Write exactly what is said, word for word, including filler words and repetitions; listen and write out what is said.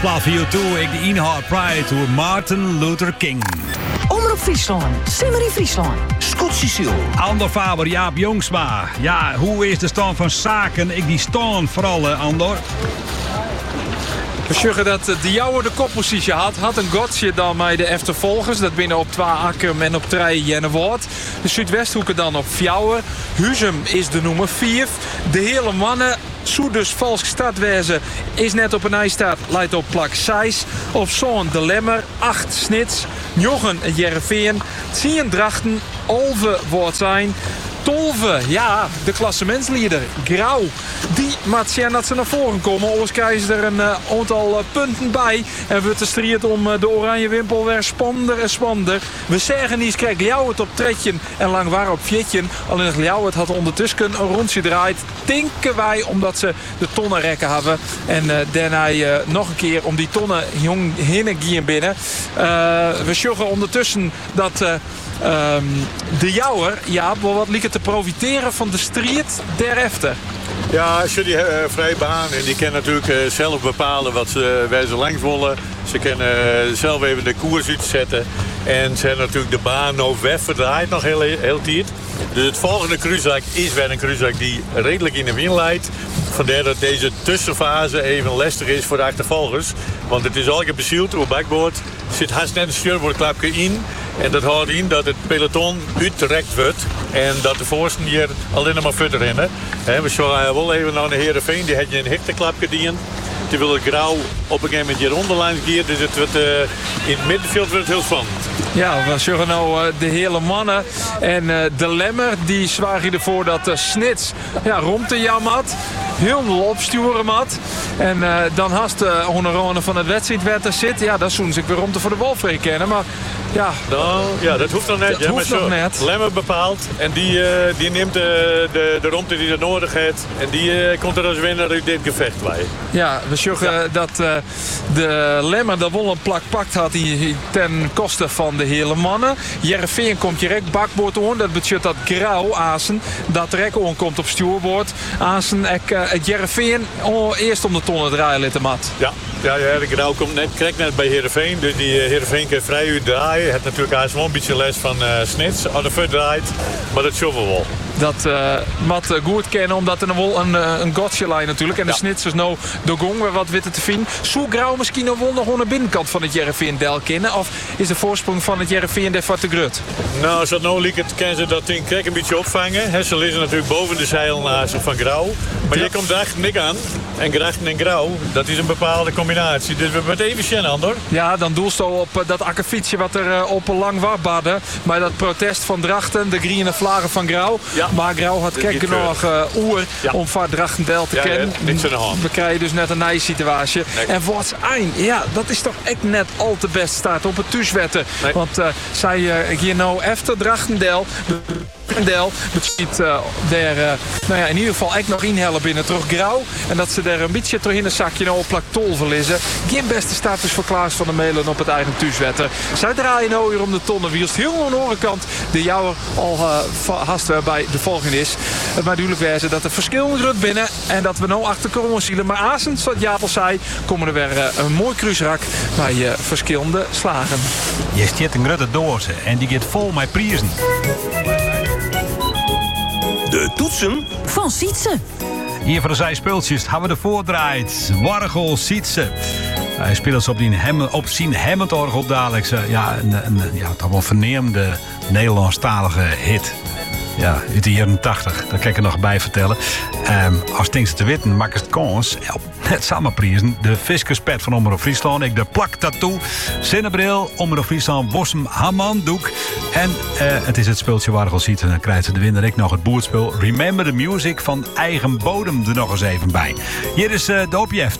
Plaat voor jou toe, ik de inhoud pride to Martin Luther King. Omroep Friesland, Simmer in Friesland, Scott Cecile. Ander Faber, Jaap Jongsma. Ja, hoe is de stand van zaken? Ik die staan vooral, uh, Andor. We zeggen dat de Jouwer de koppositie had. Had een godsje dan met de achtervolgers. Dat binnen op twee Akkem en op drie Jennewoord. De Zuidwesthoeken dan op Fjouwer. Huzum is de nummer vier. De hele mannen. Zo dus Valsk Stadwezen is net op een ijstaat. Leidt op plak zes. Op Zoon de Lemmer. acht Snits. Njochen Jereveen. tien Drachten. Olve wordt zijn. Tolve, ja, de klassementsleider, Grauw. Die maakt zien dat ze naar voren komen. Anders krijgen ze er een uh, aantal uh, punten bij. En wordt de strijd om uh, de oranje wimpel weer spannender en spannender. We zeggen niet, krijg jou het op tredje en lang waar op viertje. Alleen jou het had ondertussen een rondje draait. Denken wij omdat ze de tonnen rekken hebben. En uh, daarna uh, nog een keer om die tonnen jong heen gaan binnen. Uh, we zorgen ondertussen dat... Uh, Um, de Jouwer, ja, wat liep het te profiteren van de strijd daarachter? Ja, ze die uh, vrije baan en die kunnen natuurlijk uh, zelf bepalen wat ze, waar ze langs willen. Ze kunnen uh, zelf even de koers uitzetten. En ze hebben natuurlijk de baan nog weg verdraaid nog heel, heel tijd. Dus het volgende cruiseak is weer een cruiseak die redelijk in de wind leidt. Vandaar dat deze tussenfase even lastig is voor de achtervolgers. Want het is elke bezield op backboard. Er zit haast net een stuurboordklapje in. En dat houdt in dat het peloton uitgerekt wordt. En dat de voorsten hier alleen nog maar verder rennen. We zullen wel even naar de Heerenveen. Die had je een hechteklapje dienen. Die wil het Grauw op een gegeven moment hier onderlijn keer. Dus het wordt, uh, in het middenveld wordt het heel spannend. Ja, we zeggen nou uh, de hele mannen. En uh, de Lemmer die zwaar ervoor dat uh, Snits ja, rond de jam had. Heel veel opsturen had. En uh, dan haast de uh, honorone van het wedstrijdwetter zit. Ja, dat zoen ze weer rond voor de Wolf kennen. Maar ja, nou, ja, dat hoeft nog net. Dat ja, hoeft maar nog zo, net. Lemmer bepaalt. En die, uh, die neemt de, de, de romte die er nodig heeft. En die uh, komt er als winnaar uit dit gevecht bij. Ja, we zeggen ja. dat uh, de Lemmer de wol een plak pakt had die ten koste van de hele mannen. Jereveen komt direct bakboord aan. Dat betekent dat Grauw Asen dat rek on komt op stuurboord. Asen ek uh, het Jereveen oh, eerst om de tonnen draaien litten mat. Ja, ja, ja, de Grauw komt net, krijgt net bij Heerenveen. Dus die uh, Heerenveen kan vrij uit draaien. Het heeft natuurlijk haast wel een beetje les van uh, Snits. Als de voet draait, maar dat zullen we wel. Dat uh, mat uh, goed kennen, omdat er nog wel een, uh, een gotje lijn natuurlijk. En de ja. Snits is nou de gong weer wat witte te vinden. Zo Grauw misschien nog wel nog aan de binnenkant van het Jereveen del kennen? Of is de voorsprong van het Jereveen de te grut? Nou, als dat nou liekt, kunnen ze dat ding krijg een beetje opvangen. He, ze liggen natuurlijk boven de zeil naast van Grauw. Maar ja. je komt daar niks aan. En Grachten en Grauw, dat is een bepaalde combinatie. Dus we moeten even zien, Andor. Ja, dan doelst je op uh, dat akkefietsje wat er uh, op een lang wachtbaarde. Maar dat protest van Drachten, de groene vlaggen van Grauw. Ja. Maar Grauw had kijk nog uh, oer ja. om van Drachtendel te ja, kennen. Ja, we krijgen dus net een nieuwe situatie. Nee. En wat eind, ja, dat is toch echt net al te best staat op het thuiswetten. Nee. Want uh, zij uh, hier nou efter Drachtendel. Del betekent uh, daar, uh, nou ja, in ieder geval echt nog inhellen binnen terug Grauw. En dat ze er een beetje terug in een zakje nou op plak tol verliezen. Geen beste status voor Klaas van der Melen op het eigen thuiswetten. Zij draaien nou weer om de tonnenwiels. Heel aan de andere kant de Jouwer al uh, haast uh, bij de volgende is. Het maar duidelijk wijzen dat er verschillende grut binnen. En dat we nou achter komen zien. Maar Azens, wat Jaap al zei, komen er weer uh, een mooi cruiserak bij uh, verschillende slagen. Je stiert een grote doos en die gaat vol met prijzen. De toetsen van Sietse. Hier voor de zijspeeltjes hebben we de voordraaid. Wargel Sietse. Hij speelt op, die hem, op zijn Hammondorgel dadelijk. Ja, een, een, ja, toch wel verneemde Nederlandstalige hit. Ja, uit de jaren tachtig. Daar kan ik er nog bij vertellen. Um, als Tinkse te weten, maakt het kans op net samen prijzen. De Fiskerspet van Omroep Friesland. Ik de plak tattoo. Zinnebril. Omroep Friesland. Bossem Hamanddoek. En uh, het is het speeltje waar je al ziet. En dan krijgt ze de winnaar ik nog het boertspel. Remember the Music van Eigen Bodem er nog eens even bij. Hier is uh, de opjeft.